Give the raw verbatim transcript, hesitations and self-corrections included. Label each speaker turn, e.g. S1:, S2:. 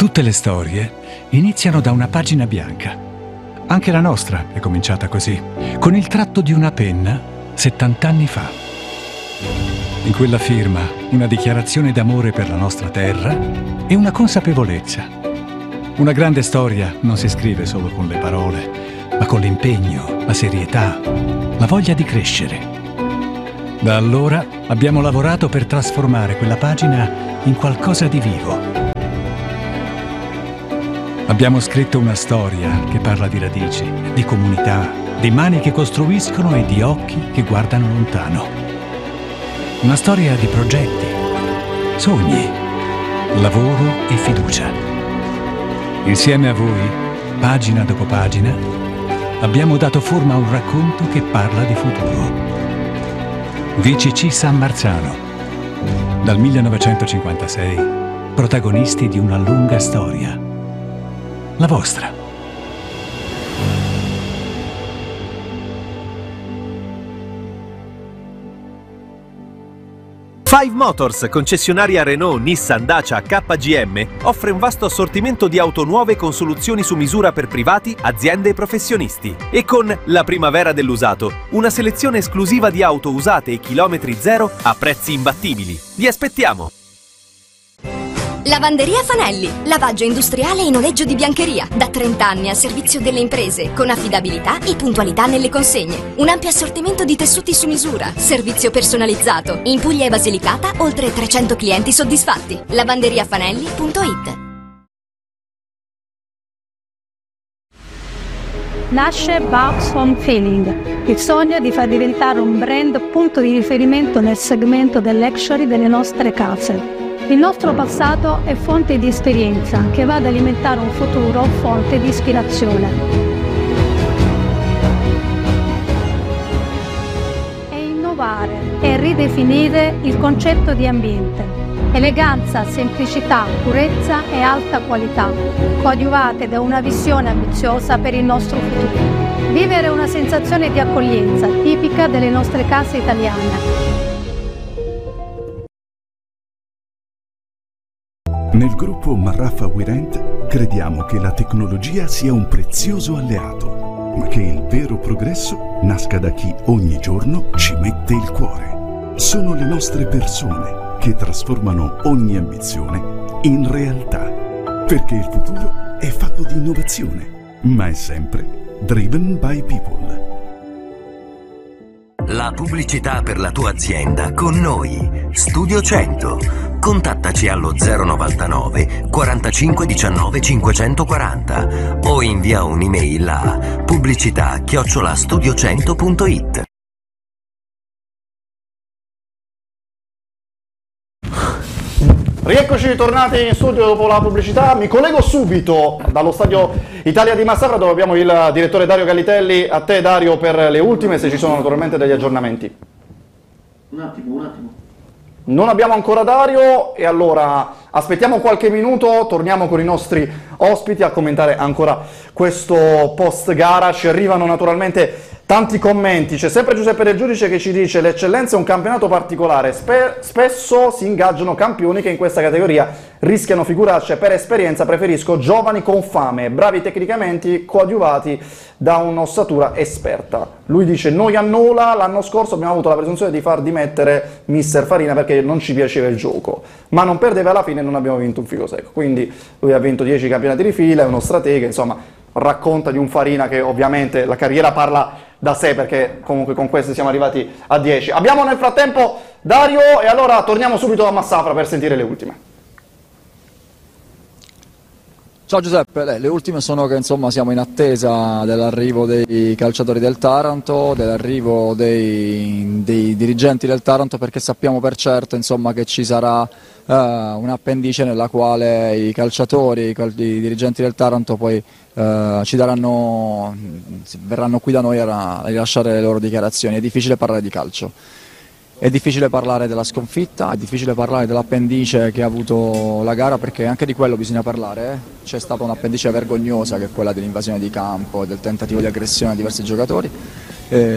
S1: Tutte le storie iniziano da una pagina bianca. Anche la nostra è cominciata così, con il tratto di una penna settant'anni fa. In quella firma, una dichiarazione d'amore per la nostra terra e una consapevolezza. Una grande storia non si scrive solo con le parole, ma con l'impegno, la serietà, la voglia di crescere. Da allora abbiamo lavorato per trasformare quella pagina in qualcosa di vivo. Abbiamo scritto una storia che parla di radici, di comunità, di mani che costruiscono e di occhi che guardano lontano. Una storia di progetti, sogni, lavoro e fiducia. Insieme a voi, pagina dopo pagina, abbiamo dato forma a un racconto che parla di futuro. V C C San Marzano, dal millenovecentocinquantasei, protagonisti di una lunga storia. La vostra.
S2: Five Motors, concessionaria Renault, Nissan, Dacia, K G M, offre un vasto assortimento di auto nuove con soluzioni su misura per privati, aziende e professionisti. E con la primavera dell'usato, una selezione esclusiva di auto usate e chilometri zero a prezzi imbattibili. Vi aspettiamo!
S3: Lavanderia Fanelli, lavaggio industriale e noleggio di biancheria, da trenta anni al servizio delle imprese, con affidabilità e puntualità nelle consegne. Un ampio assortimento di tessuti su misura, servizio personalizzato. In Puglia e Basilicata, oltre trecento clienti soddisfatti. lavanderiafanelli punto it.
S4: Nasce Babs Home Feeling, il sogno di far diventare un brand punto di riferimento nel segmento del luxury delle nostre case. Il nostro passato è fonte di esperienza che va ad alimentare un futuro fonte di ispirazione. E innovare e ridefinire il concetto di ambiente. Eleganza, semplicità, purezza e alta qualità, coadiuvate da una visione ambiziosa per il nostro futuro. Vivere una sensazione di accoglienza tipica delle nostre case italiane.
S5: Nel gruppo Marraffa Wirent crediamo che la tecnologia sia un prezioso alleato, ma che il vero progresso nasca da chi ogni giorno ci mette il cuore. Sono le nostre persone che trasformano ogni ambizione in realtà, perché il futuro è fatto di innovazione, ma è sempre driven by people.
S6: La pubblicità per la tua azienda con noi. Studio cento. Contattaci allo zero novantanove quarantacinque diciannove cinquecentoquaranta o invia un'email a pubblicità chiocciola studio cento punto it.
S7: Rieccoci tornati in studio dopo la pubblicità. Mi collego subito dallo stadio Italia di Massafra, dove abbiamo il direttore Dario Gallitelli. A te, Dario, per le ultime, se ci sono naturalmente degli aggiornamenti.
S8: Un attimo, un attimo.
S7: Non abbiamo ancora Dario e allora aspettiamo qualche minuto, torniamo con i nostri ospiti a commentare ancora questo post gara. Ci arrivano naturalmente tanti commenti. C'è sempre Giuseppe Del Giudice che ci dice: l'eccellenza è un campionato particolare, Spe spesso si ingaggiano campioni che in questa categoria rischiano figuracce. Per esperienza preferisco giovani con fame, bravi tecnicamente, coadiuvati da un'ossatura esperta. Lui dice: noi a Nola l'anno scorso abbiamo avuto la presunzione di far dimettere mister Farina perché non ci piaceva il gioco, ma non perdeva alla fine e non abbiamo vinto un filo secco. Quindi lui ha vinto dieci campionati di fila, è uno stratega, insomma racconta di un Farina che ovviamente la carriera parla da sé, perché comunque con questi siamo arrivati a dieci. Abbiamo nel frattempo Dario e allora torniamo subito da Massafra per sentire le ultime.
S9: Ciao Giuseppe, le ultime sono che insomma siamo in attesa dell'arrivo dei calciatori del Taranto, dell'arrivo dei, dei dirigenti del Taranto, perché sappiamo per certo insomma che ci sarà eh, un appendice nella quale i calciatori, i, i dirigenti del Taranto poi eh, ci daranno, verranno qui da noi a rilasciare le loro dichiarazioni. È difficile parlare di calcio. È difficile parlare della sconfitta, è difficile parlare dell'appendice che ha avuto la gara, perché anche di quello bisogna parlare. Eh? C'è stata un'appendice vergognosa che è quella dell'invasione di campo, del tentativo di aggressione a diversi giocatori. Eh,